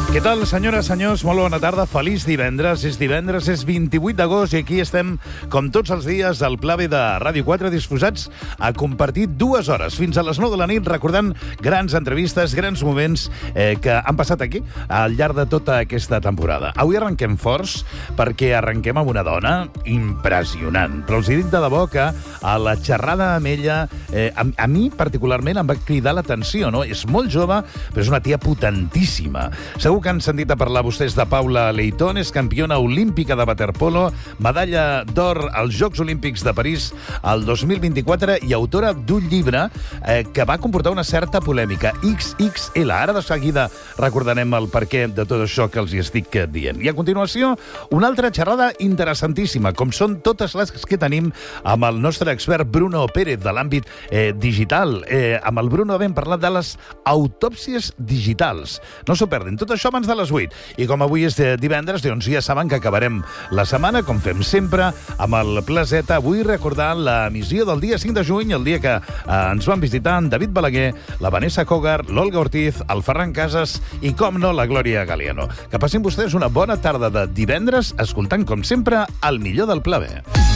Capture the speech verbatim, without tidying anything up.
Què tal, senyores, senyors? Molt bona tarda. Feliç divendres. És divendres, és vint-i-vuit d'agost i aquí estem, com tots els dies, al Pla B de Ràdio quatre, disposats a compartir dues hores fins a les nou de la nit, recordant grans entrevistes, grans moments eh, que han passat aquí al llarg de tota aquesta temporada. Avui arrenquem forts perquè arrenquem amb una dona impressionant. Però els dic de debò que a la xerrada amb ella, eh, a, a mi particularment em va cridar l'atenció, no? És molt jove, però és una tia potentíssima. Segur que han sentit a parlar vostès de Paula Leitón, és campiona olímpica de waterpolo, medalla d'or als Jocs Olímpics de París el dos mil vint-i-quatre i autora d'un llibre eh, que va comportar una certa polèmica, X X L. Ara de seguida recordarem el perquè de tot això que els hi estic dient. I a continuació, una altra xerrada interessantíssima, com són totes les que tenim amb el nostre expert Bruno Pérez de l'àmbit eh, digital. Eh, amb el Bruno vam parlar de les autòpsies digitals. No s'ho perdin, tot això abans de les vuit. I com avui és divendres, doncs ja saben que acabarem la setmana, com fem sempre, amb el Plaset. Avui recordant l'emissió del dia cinc de juny, el dia que eh, ens van visitar en David Balaguer, la Vanessa Cogar, l'Olga Ortiz, el Ferran Casas i, com no, la Glòria Galiano. Que passin vostès una bona tarda de divendres, escoltant, com sempre, el millor del Pla B.